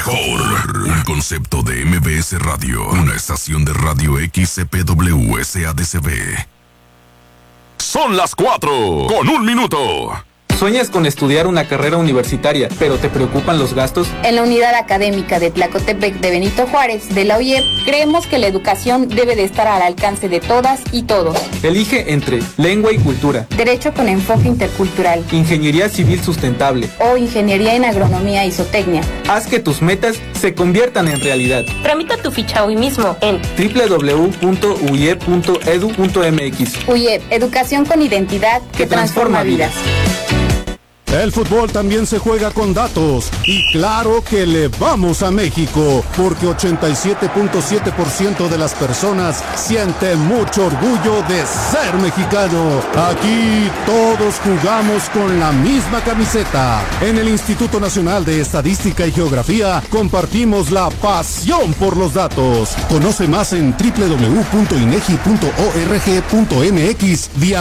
mejor. Un concepto de MBS Radio. Una estación de radio XCPW SADCB. Son las 4:01. ¿Sueñas con estudiar una carrera universitaria, pero te preocupan los gastos? En la Unidad Académica de Tlacotepec de Benito Juárez, de la UIEP, creemos que la educación debe de estar al alcance de todas y todos. Elige entre lengua y cultura, Derecho con enfoque intercultural, ingeniería civil sustentable o ingeniería en agronomía y zootecnia. Haz que tus metas se conviertan en realidad. Tramita tu ficha hoy mismo en www.uiep.edu.mx. UIEP, educación con identidad que transforma vidas. El fútbol también se juega con datos y claro que le vamos a México porque 87.7% de las personas sienten mucho orgullo de ser mexicano. Aquí todos jugamos con la misma camiseta. En el Instituto Nacional de Estadística y Geografía compartimos la pasión por los datos. Conoce más en www.inegi.org.mx vía